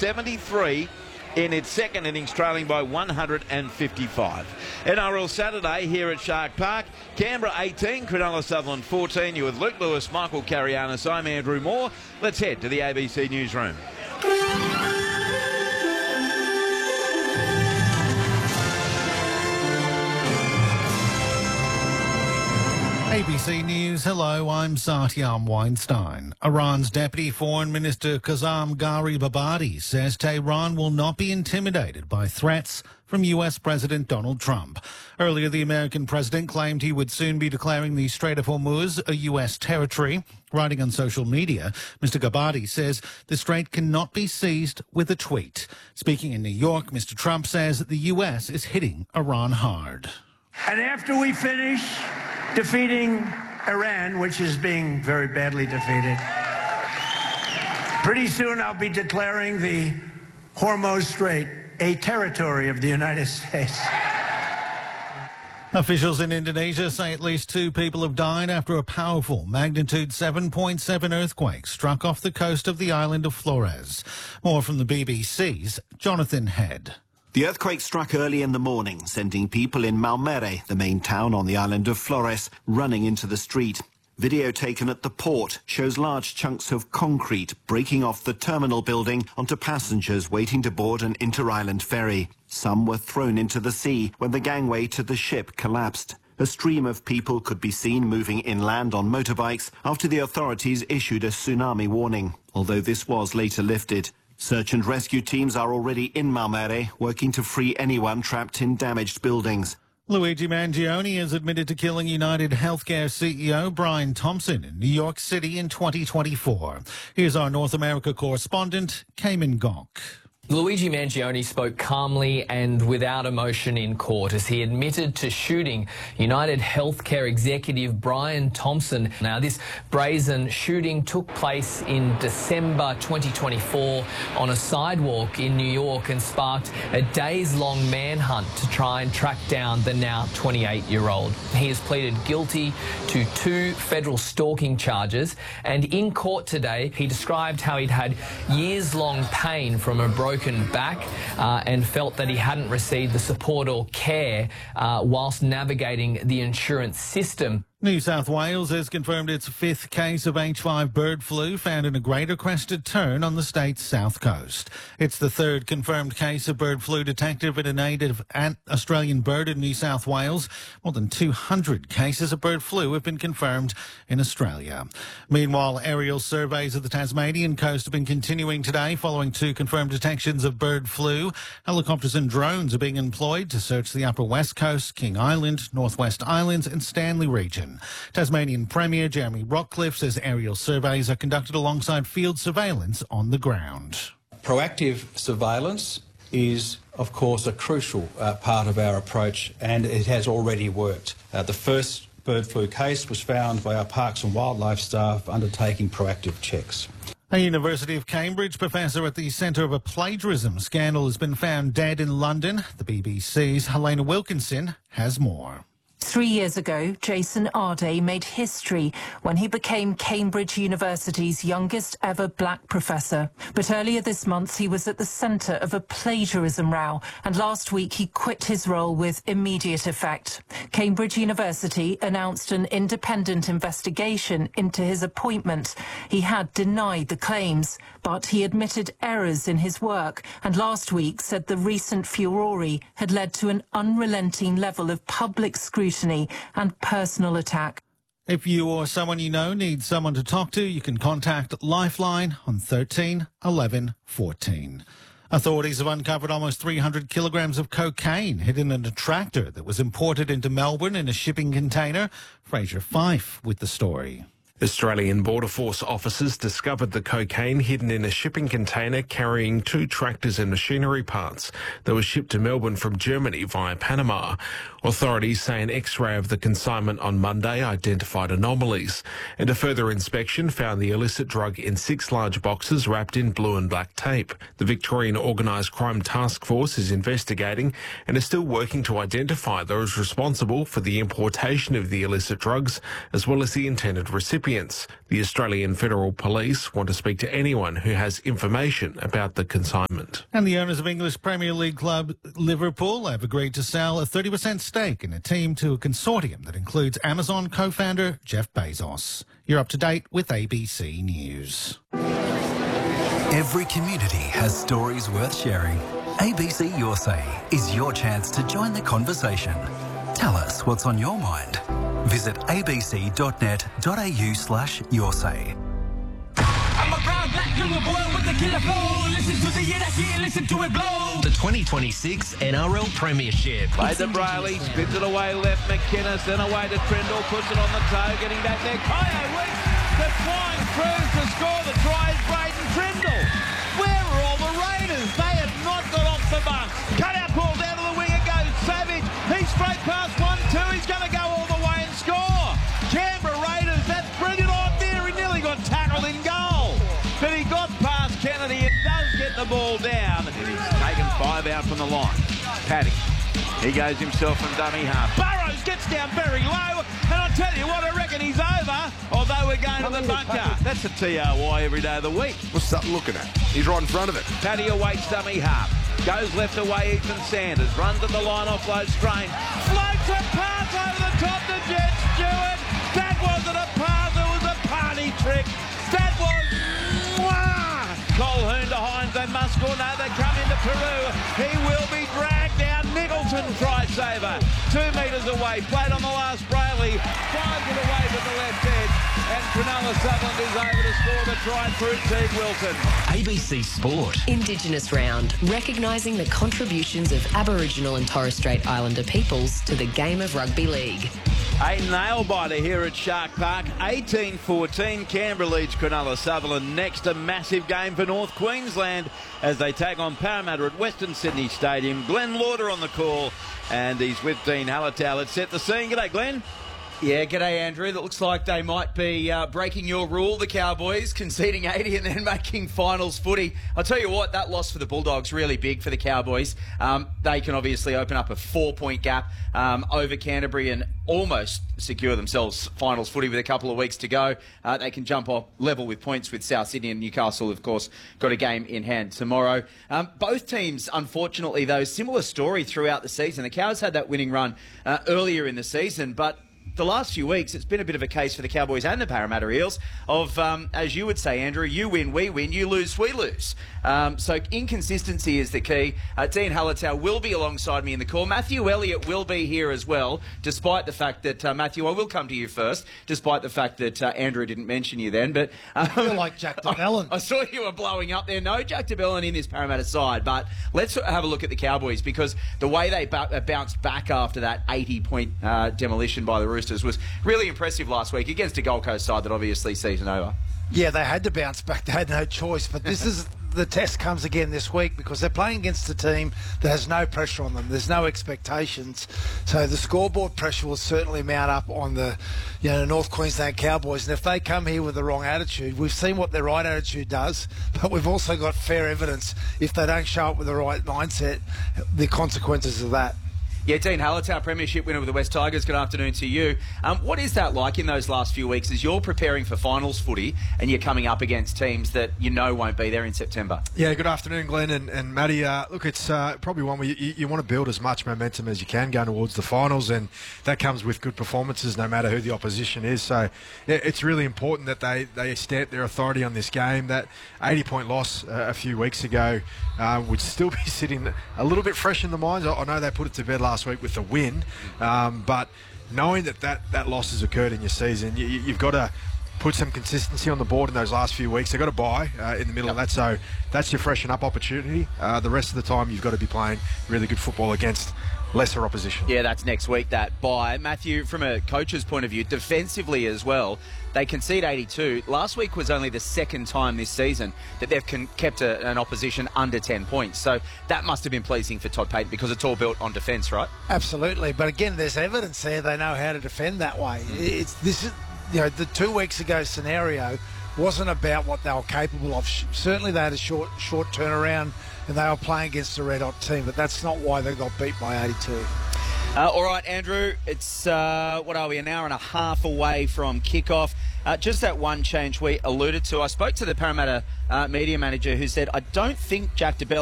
73 in its second innings, trailing by 155. NRL Saturday here at Shark Park. Canberra 18, Cronulla Sutherland 14. You with Luke Lewis, Michael Carianis. I'm Andrew Moore. Let's head to the ABC Newsroom. ABC News, hello, I'm Satyam Weinstein. Iran's Deputy Foreign Minister Kazem Gharibabadi says Tehran will not be intimidated by threats from U.S. President Donald Trump. Earlier, the American president claimed he would soon be declaring the Strait of Hormuz a U.S. territory. Writing on social media, Mr. Ghabadi says the strait cannot be seized with a tweet. Speaking in New York, Mr. Trump says the U.S. is hitting Iran hard. And after we finish defeating Iran, which is being very badly defeated, pretty soon I'll be declaring the Hormuz Strait a territory of the United States. Officials in Indonesia say at least 2 people have died after a powerful magnitude 7.7 earthquake struck off the coast of the island of Flores. More from the BBC's Jonathan Head. The earthquake struck early in the morning, sending people in Malmere, the main town on the island of Flores, running into the street. Video taken at the port shows large chunks of concrete breaking off the terminal building onto passengers waiting to board an inter-island ferry. Some were thrown into the sea when the gangway to the ship collapsed. A stream of people could be seen moving inland on motorbikes after the authorities issued a tsunami warning, although this was later lifted. Search and rescue teams are already in Malmere, working to free anyone trapped in damaged buildings. Luigi Mangione has admitted to killing United Healthcare CEO Brian Thompson in New York City in 2024. Here's our North America correspondent, Cayman Gok. Luigi Mangione spoke calmly and without emotion in court as he admitted to shooting United Healthcare executive Brian Thompson. Now, this brazen shooting took place in December 2024 on a sidewalk in New York and sparked a days-long manhunt to try and track down the now 28-year-old. He has pleaded guilty to 2 federal stalking charges, and in court today, he described how he'd had years-long pain from a broken back and felt that he hadn't received the support or care whilst navigating the insurance system. New South Wales has confirmed its 5th case of H5 bird flu found in a greater crested tern on the state's south coast. It's the 3rd confirmed case of bird flu detected in a native Australian bird in New South Wales. More than 200 cases of bird flu have been confirmed in Australia. Meanwhile, aerial surveys of the Tasmanian coast have been continuing today following 2 confirmed detections of bird flu. Helicopters and drones are being employed to search the upper west coast, King Island, Northwest Islands and Stanley region. Tasmanian Premier Jeremy Rockcliffe says aerial surveys are conducted alongside field surveillance on the ground. Proactive surveillance is, of course, a crucial part of our approach, and it has already worked. The first bird flu case was found by our Parks and Wildlife staff undertaking proactive checks. A University of Cambridge professor at the centre of a plagiarism scandal has been found dead in London. The BBC's Helena Wilkinson has more. 3 years ago, Jason Arday made history when he became Cambridge University's youngest ever black professor. But earlier this month, he was at the centre of a plagiarism row, and last week he quit his role with immediate effect. Cambridge University announced an independent investigation into his appointment. He had denied the claims, but he admitted errors in his work, and last week said the recent furore had led to an unrelenting level of public scrutiny and personal attack. If you or someone you know needs someone to talk to, you can contact Lifeline on 13 11 14. Authorities have uncovered almost 300 kilograms of cocaine hidden in a tractor that was imported into Melbourne in a shipping container. Fraser Fife with the story. Australian Border Force officers discovered the cocaine hidden in a shipping container carrying 2 tractors and machinery parts that were shipped to Melbourne from Germany via Panama. Authorities say an X-ray of the consignment on Monday identified anomalies, and a further inspection found the illicit drug in 6 large boxes wrapped in blue and black tape. The Victorian Organised Crime Task Force is investigating and is still working to identify those responsible for the importation of the illicit drugs, as well as the intended recipients. recipients. The Australian Federal Police want to speak to anyone who has information about the consignment. And the owners of English Premier League club Liverpool have agreed to sell a 30% stake in a team to a consortium that includes Amazon co-founder Jeff Bezos. You're up to date with ABC News. Every community has stories worth sharing. ABC Your Say is your chance to join the conversation. Tell us what's on your mind. Visit abc.net.au/yoursay. I'm a proud black young boy with the killer flow. Listen to the year that year, listen to it blow. The 2026 NRL Premiership. Played to Brayley, spins it away left, McInnes, then away to Trindle, puts it on the toe, getting back there. Kyo Weeks, the flying through to score the try is Braden Trindle. Where are all the Raiders? They have not got off the bus. Cut out ball down to the wing, it goes Savage. He's straight past 1-2, he's going to go all the way and score. Canberra Raiders, that's brilliant on there. He nearly got tackled in goal. But he got past Kennedy and does get the ball down. And he's taken 5 out from the line. Paddy, he goes himself from dummy half. Burrows gets down very low. And I'll tell you what, I reckon he's over. Although we're going to the bunker. That's a TRY every day of the week. What's that looking at? He's right in front of it. Paddy awaits dummy half. Goes left away, Ethan Sanders. Runs at the line, offload strain. Floats a pass over the top to Jet Stewart. That wasn't a pass, it was a party trick. That was... Colhoun to Hines, they must score. No, they come into Peru. He will be dragged down. Nicholson try saver. 2 metres away. Played on the last Brayley. Fires it away to the left edge. And Cronulla Sutherland is over to score the try through Teague Wilton. ABC Sport. Indigenous Round, recognising the contributions of Aboriginal and Torres Strait Islander peoples to the game of rugby league. A nail-biter here at Shark Park. 18-14. Canberra leads Cronulla Sutherland. Next, a massive game for North Queensland as they take on Parramatta at Western Sydney Stadium. Glenn Lauder on the call, and he's with Dean Hallertau. Let's set the scene. G'day, Glenn. Yeah, g'day, Andrew. That looks like they might be breaking your rule, the Cowboys, conceding 80 and then making finals footy. I'll tell you what, that loss for the Bulldogs really big for the Cowboys. They can obviously open up a 4-point gap over Canterbury and almost secure themselves finals footy with a couple of weeks to go. They can jump off level with points with South Sydney, and Newcastle, of course, got a game in hand tomorrow. Both teams, unfortunately, though, similar story throughout the season. The Cows had that winning run earlier in the season, but the last few weeks, it's been a bit of a case for the Cowboys and the Parramatta Eels of, as you would say, Andrew, you win, we win, you lose, we lose. So inconsistency is the key. Dean Hallertau will be alongside me in the call. Matthew Elliott will be here as well, despite the fact that, Matthew, I will come to you first, despite the fact that Andrew didn't mention you then. But I feel like Jack DeBellin. I saw you were blowing up there. No Jack DeBellin in this Parramatta side, but let's have a look at the Cowboys, because the way they bounced back after that 80-point demolition by the Roosters was really impressive last week against a Gold Coast side that obviously season over. Yeah, they had to bounce back. They had no choice. But this is the test comes again this week because they're playing against a team that has no pressure on them. There's no expectations. So the scoreboard pressure will certainly mount up on the North Queensland Cowboys. And if they come here with the wrong attitude, we've seen what their right attitude does, but we've also got fair evidence if they don't show up with the right mindset, the consequences of that. Yeah, Dean Hallertau, Premiership winner with the West Tigers. Good afternoon to you. What is that like in those last few weeks as you're preparing for finals footy and you're coming up against teams that you know won't be there in September? Yeah, good afternoon, Glenn and Matty. Look, it's probably one where you want to build as much momentum as you can going towards the finals, and that comes with good performances no matter who the opposition is. So yeah, it's really important that they stamp their authority on this game. That 80-point loss a few weeks ago would still be sitting a little bit fresh in the minds. I know they put it to bed last week with the win, but knowing that loss has occurred in your season, you've got to put some consistency on the board in those last few weeks. They've got to buy in the middle of that, so that's your freshen up opportunity. The rest of the time you've got to be playing really good football against lesser opposition. Yeah, that's next week, that bye. Matthew, from a coach's point of view, defensively as well, they concede 82. Last week was only the second time this season that they've kept an opposition under 10 points. So that must have been pleasing for Todd Payten because it's all built on defence, right? Absolutely. But again, there's evidence there they know how to defend that way. The 2 weeks ago scenario wasn't about what they were capable of. Certainly they had a short turnaround and they were playing against a red-hot team, but that's not why they got beat by 82. All right, Andrew, it's, what are we, an hour and a half away from kickoff. Just that one change we alluded to. I spoke to the Parramatta media manager who said, I don't think Jack DeBell